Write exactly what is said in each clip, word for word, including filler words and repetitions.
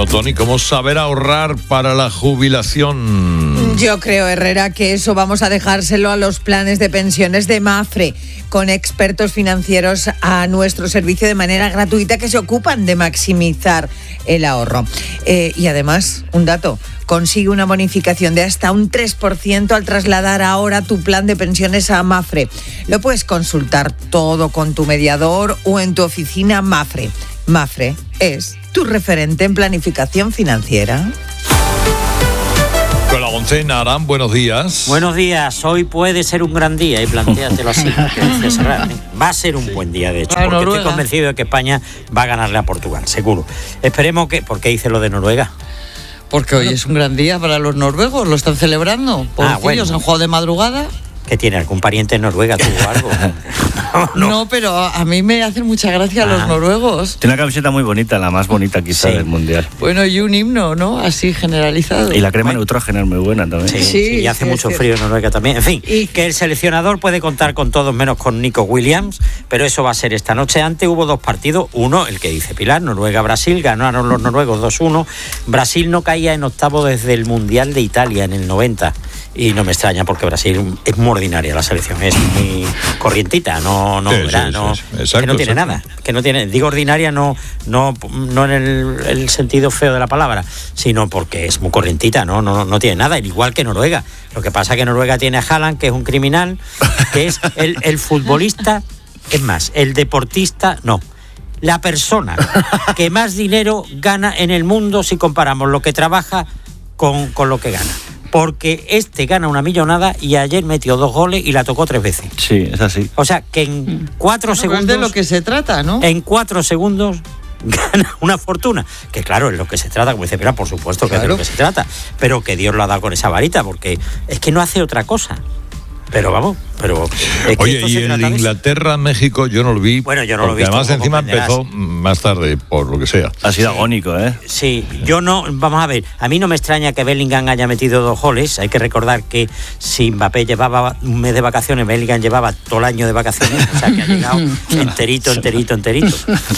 Bueno, Tony, ¿cómo saber ahorrar para la jubilación? Yo creo, Herrera, que eso vamos a dejárselo a los planes de pensiones de Mapfre, con expertos financieros a nuestro servicio de manera gratuita que se ocupan de maximizar el ahorro. Eh, y además, un dato, consigue una bonificación de hasta un tres por ciento al trasladar ahora tu plan de pensiones a Mapfre. Lo puedes consultar todo con tu mediador o en tu oficina Mapfre. Mapfre es tu referente en planificación financiera. Con la González Arán, buenos días. Buenos días, hoy puede ser un gran día y plantéatelo así. Va a ser un buen día, de hecho, porque estoy convencido de que España va a ganarle a Portugal, seguro. Esperemos que... ¿Por qué dice lo de Noruega? Porque hoy es un gran día para los noruegos, lo están celebrando. Pobrecillos, ah, bueno. Han jugado de madrugada. ¿Que tiene algún pariente en Noruega? ¿Tuvo algo? no. no, pero a mí me hacen mucha gracia ah. los noruegos. Tiene una camiseta muy bonita, la más bonita quizá sí. del Mundial. Bueno, y un himno, ¿no? Así generalizado. Y la crema bueno. neutrógena es muy buena también. Sí, sí, sí y hace sí, mucho sí. frío en Noruega también. En fin, y que el seleccionador puede contar con todos menos con Nico Williams, pero eso va a ser esta noche. Antes hubo dos partidos, uno, el que dice Pilar, Noruega-Brasil, ganaron los noruegos dos uno. Brasil no caía en octavo desde el Mundial de Italia en el noventa. Y no me extraña porque Brasil es muy ordinaria la selección, es muy corrientita, no, no, sí, ¿verdad? Sí, no, sí, sí. Exacto, que no tiene exacto. nada, que no tiene, digo ordinaria no, no, no en el, el sentido feo de la palabra, sino porque es muy corrientita, no, no, no tiene nada, igual que Noruega. Lo que pasa es que Noruega tiene a Haaland, que es un criminal, que es el, el futbolista, es más, el deportista, no. La persona que más dinero gana en el mundo si comparamos lo que trabaja con, con lo que gana. Porque este gana una millonada y ayer metió dos goles y la tocó tres veces. Sí, es así. O sea, que en cuatro bueno, segundos... Es de lo que se trata, ¿no? En cuatro segundos gana una fortuna. Que claro, es lo que se trata, como dice Pilar, por supuesto que claro. es de lo que se trata. Pero que Dios lo ha dado con esa varita, porque es que no hace otra cosa. Pero vamos, pero... Es que Oye, y el Inglaterra-México yo no lo vi. Bueno, yo no lo vi. Además, encima empezó más tarde, por lo que sea. Ha sido sí. agónico, ¿eh? Sí, yo no... Vamos a ver, a mí no me extraña que Bellingham haya metido dos goles. Hay que recordar que si Mbappé llevaba un mes de vacaciones, Bellingham llevaba todo el año de vacaciones. O sea, que ha llegado enterito, enterito, enterito.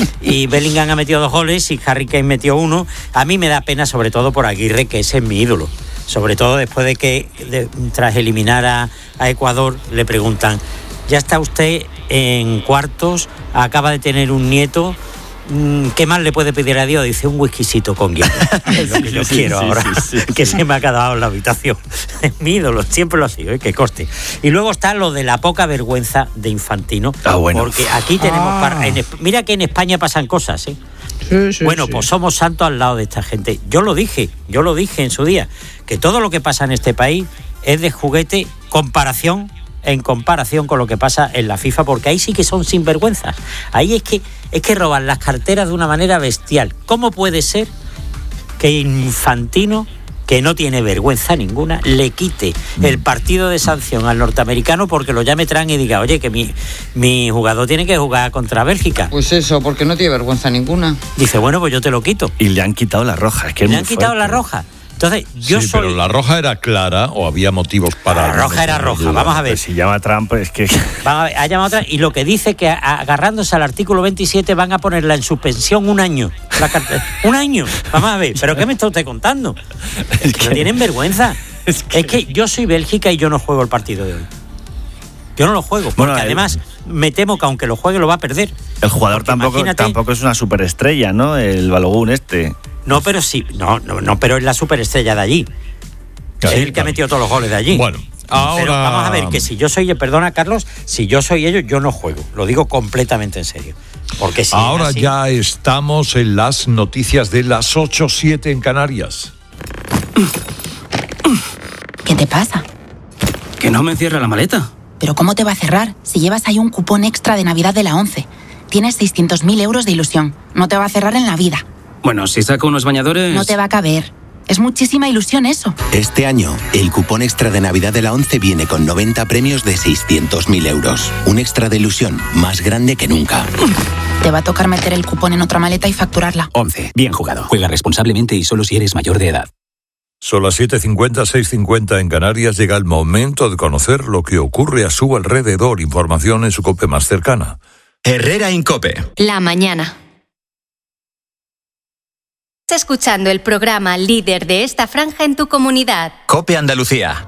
Y Bellingham ha metido dos goles y Harry Kane metió uno. A mí me da pena, sobre todo por Aguirre, que ese es mi ídolo. Sobre todo después de que, de, tras eliminar a, a Ecuador, le preguntan, ya está usted en cuartos, acaba de tener un nieto, ¿qué más le puede pedir a Dios? Dice, un whiskycito con hielo. Es lo que yo sí, quiero sí, ahora, sí, sí, que sí. se me ha quedado en la habitación. Es mi ídolo, siempre lo ha sido, ¿eh? Que coste. Y luego está lo de la poca vergüenza de Infantino, ah, bueno. porque aquí tenemos... Ah. Para, en, mira que en España pasan cosas, ¿eh? Sí, sí, bueno, sí. pues somos santos al lado de esta gente. Yo lo dije, yo lo dije en su día, que todo lo que pasa en este país es de juguete comparación, en comparación con lo que pasa en la FIFA, porque ahí sí que son sinvergüenzas. Ahí es que, es que roban las carteras de una manera bestial. ¿Cómo puede ser que Infantino, que no tiene vergüenza ninguna, le quite el partido de sanción al norteamericano porque lo llame Trump y diga, oye, que mi, mi jugador tiene que jugar contra Bélgica? Pues eso, porque no tiene vergüenza ninguna. Dice, bueno, pues yo te lo quito. Y le han quitado la roja. Es que es le muy han quitado fuerte. la roja. Entonces, yo sí, soy... pero la roja era clara o había motivos para... La roja era roja, vamos a ver. Pues si llama a Trump, es que... Vamos a ver, ha llamado a Trump y lo que dice que agarrándose al artículo veintisiete van a ponerla en suspensión un año. La carta... un año, vamos a ver. ¿Pero qué me está usted contando? Es que no tienen vergüenza. Es que... es que yo soy Bélgica y yo no juego el partido de hoy. Yo no lo juego, porque bueno, además el... me temo que aunque lo juegue lo va a perder. El jugador tampoco, imagínate... tampoco es una superestrella, ¿no? El Balogun este... No, pero sí, no, no, no, pero es la superestrella de allí. Claro, es el que ha metido todos los goles de allí. Bueno, ahora... Pero vamos a ver, que si yo soy, perdona Carlos, si yo soy ellos, yo no juego. Lo digo completamente en serio. Porque si ahora así... ya estamos en las noticias de las ocho siete en Canarias. ¿Qué te pasa? Que no me encierra la maleta. ¿Pero cómo te va a cerrar? Si llevas ahí un cupón extra de Navidad de la ONCE. Tienes seiscientos mil euros de ilusión. No te va a cerrar en la vida. Bueno, si saco unos bañadores... No te va a caber. Es muchísima ilusión eso. Este año, el cupón extra de Navidad de la ONCE viene con noventa premios de seiscientos mil euros. Un extra de ilusión más grande que nunca. Te va a tocar meter el cupón en otra maleta y facturarla. ONCE. Bien jugado. Juega responsablemente y solo si eres mayor de edad. Son las siete cincuenta, seis cincuenta en Canarias. Llega el momento de conocer lo que ocurre a su alrededor. Información en su COPE más cercana. Herrera en COPE. La mañana. escuchando el programa líder de esta franja en tu comunidad. COPE Andalucía.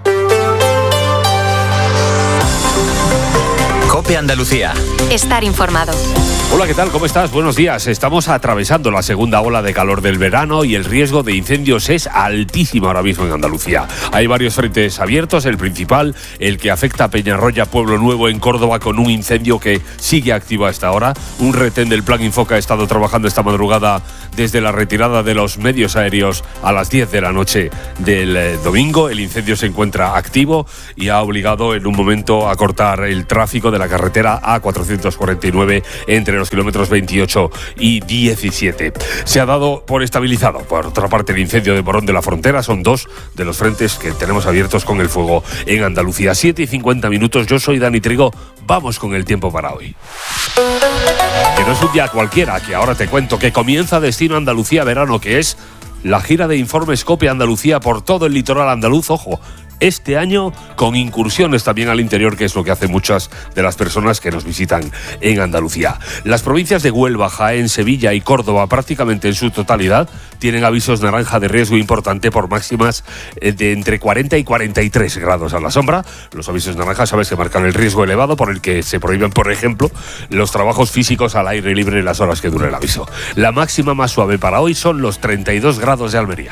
COPE Andalucía. Estar informado. Hola, ¿qué tal? ¿Cómo estás? Buenos días. Estamos atravesando la segunda ola de calor del verano y el riesgo de incendios es altísimo ahora mismo en Andalucía. Hay varios frentes abiertos, el principal, el que afecta a Peñarroya, Pueblo Nuevo, en Córdoba, con un incendio que sigue activo a esta hora. Un retén del Plan Infoca ha estado trabajando esta madrugada desde la retirada de los medios aéreos a las diez de la noche del eh, domingo. El incendio se encuentra activo y ha obligado en un momento a cortar el tráfico de la carretera A cuatrocientos cuarenta y nueve entre los kilómetros veintiocho y diecisiete. Se ha dado por estabilizado. Por otra parte, el incendio de Morón de la Frontera son dos de los frentes que tenemos abiertos con el fuego en Andalucía. siete y cincuenta minutos. Yo soy Dani Trigo. Vamos con el tiempo para hoy. Que no es un día cualquiera, que ahora te cuento que comienza Destino Andalucía Verano, que es la gira de informes COPE Andalucía por todo el litoral andaluz. Ojo, este año con incursiones también al interior, que es lo que hacen muchas de las personas que nos visitan en Andalucía. Las provincias de Huelva, Jaén, Sevilla y Córdoba, prácticamente en su totalidad, tienen avisos naranja de riesgo importante por máximas de entre cuarenta y cuarenta y tres grados a la sombra. Los avisos naranja, sabes, que marcan el riesgo elevado por el que se prohíben, por ejemplo, los trabajos físicos al aire libre en las horas que dure el aviso. La máxima más suave para hoy son los treinta y dos grados de Almería.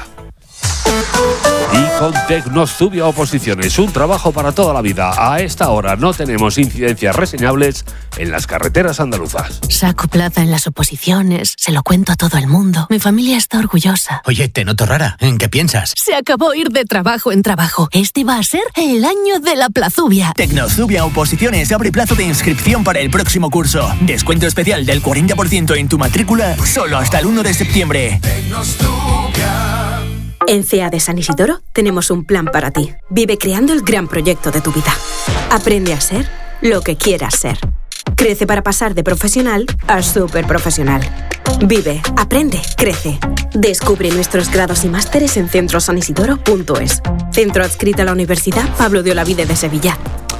Y con Tecnostubia Oposiciones, un trabajo para toda la vida. A esta hora no tenemos incidencias reseñables en las carreteras andaluzas. Saco plaza en las oposiciones, se lo cuento a todo el mundo. Mi familia está orgullosa. Oye, te noto rara. ¿En qué piensas? Se acabó ir de trabajo en trabajo. Este va a ser el año de la plazubia. Tecnostubia Oposiciones abre plazo de inscripción para el próximo curso. Descuento especial del cuarenta por ciento en tu matrícula solo hasta el uno de septiembre. Tecnostubia. En C E A de San Isidoro tenemos un plan para ti. Vive creando el gran proyecto de tu vida. Aprende a ser lo que quieras ser. Crece para pasar de profesional a súper profesional. Vive, aprende, crece. Descubre nuestros grados y másteres en centro san isidoro punto es. Centro adscrito a la Universidad Pablo de Olavide de Sevilla.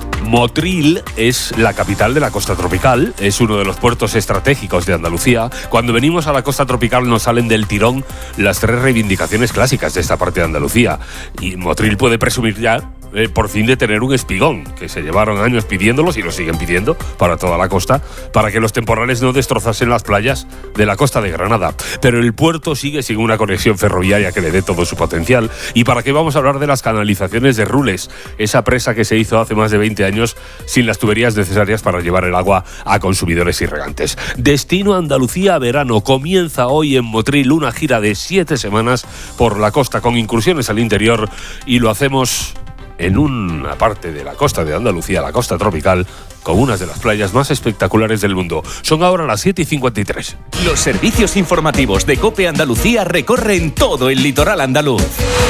Motril es la capital de la costa tropical, es uno de los puertos estratégicos de Andalucía. Cuando venimos a la costa tropical nos salen del tirón las tres reivindicaciones clásicas de esta parte de Andalucía. Y Motril puede presumir ya, eh, por fin, de tener un espigón, que se llevaron años pidiéndolos y lo siguen pidiendo para toda la costa, para que los temporales no destrozasen las playas de la costa de Granada. Pero el puerto sigue sin una conexión ferroviaria que le dé todo su potencial. ¿Y para qué vamos a hablar de las canalizaciones de Rules? Esa presa que se hizo hace más de veinte años sin las tuberías necesarias para llevar el agua a consumidores y regantes. Destino Andalucía Verano comienza hoy en Motril, una gira de siete semanas por la costa con incursiones al interior, y lo hacemos en una parte de la costa de Andalucía, la costa tropical, con unas de las playas más espectaculares del mundo. Son ahora las siete y cincuenta y tres. Los servicios informativos de COPE Andalucía recorren todo el litoral andaluz.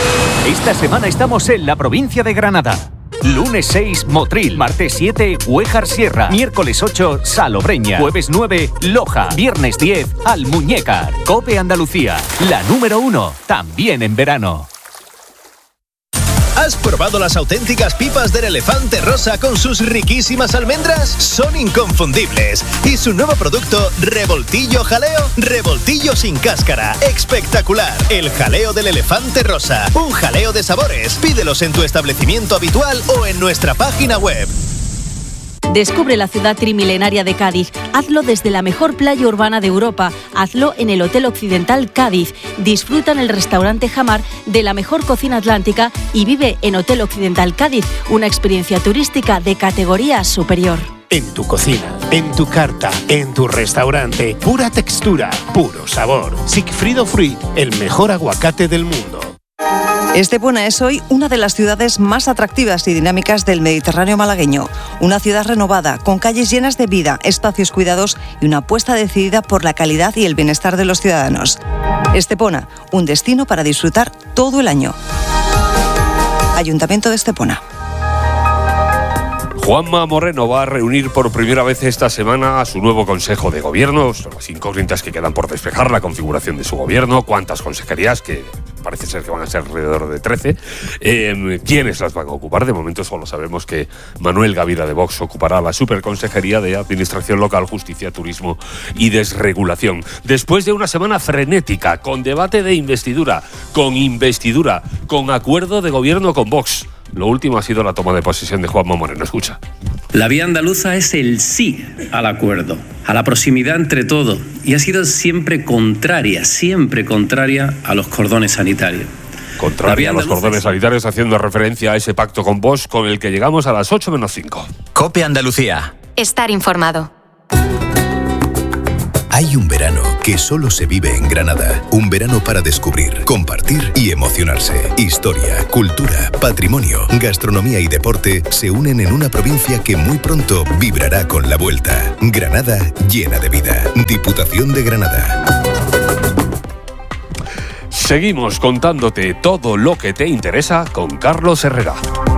Esta semana estamos en la provincia de Granada. Lunes seis, Motril. Martes siete, Huéjar Sierra. Miércoles ocho, Salobreña. Jueves nueve, Loja. Viernes diez, Almuñécar. COPE Andalucía, la número uno, también en verano. ¿Has probado las auténticas pipas del Elefante Rosa con sus riquísimas almendras? Son inconfundibles. Y su nuevo producto, Revoltillo Jaleo, revoltillo sin cáscara. Espectacular. El jaleo del Elefante Rosa. Un jaleo de sabores. Pídelos en tu establecimiento habitual o en nuestra página web. Descubre la ciudad trimilenaria de Cádiz. Hazlo desde la mejor playa urbana de Europa. Hazlo en el Hotel Occidental Cádiz. Disfruta en el restaurante Jamar de la mejor cocina atlántica y vive en Hotel Occidental Cádiz, una experiencia turística de categoría superior. En tu cocina, en tu carta, en tu restaurante, pura textura, puro sabor. Sigfrido Fruit, el mejor aguacate del mundo. Estepona es hoy una de las ciudades más atractivas y dinámicas del Mediterráneo malagueño. Una ciudad renovada, con calles llenas de vida, espacios cuidados y una apuesta decidida por la calidad y el bienestar de los ciudadanos. Estepona, un destino para disfrutar todo el año. Ayuntamiento de Estepona. Juanma Moreno va a reunir por primera vez esta semana a su nuevo Consejo de Gobierno. Son las incógnitas que quedan por despejar, la configuración de su gobierno, cuántas consejerías, que parece ser que van a ser alrededor de trece. Eh, ¿Quiénes las van a ocupar? De momento solo sabemos que Manuel Gavira de Vox ocupará la Superconsejería de Administración Local, Justicia, Turismo y Desregulación. Después de una semana frenética, con debate de investidura, con investidura, con acuerdo de gobierno con Vox. Lo último ha sido la toma de posesión de Juanma Moreno. Escucha. La vía andaluza es el sí al acuerdo, a la proximidad entre todos, y ha sido siempre contraria, siempre contraria a los cordones sanitarios. Contraria a los cordones sanitarios, haciendo referencia a ese pacto con Vox con el que llegamos a las ocho menos cinco. COPE Andalucía. Estar informado. Hay un verano que solo se vive en Granada. Un verano para descubrir, compartir y emocionarse. Historia, cultura, patrimonio, gastronomía y deporte se unen en una provincia que muy pronto vibrará con la vuelta. Granada llena de vida. Diputación de Granada. Seguimos contándote todo lo que te interesa con Carlos Herrera.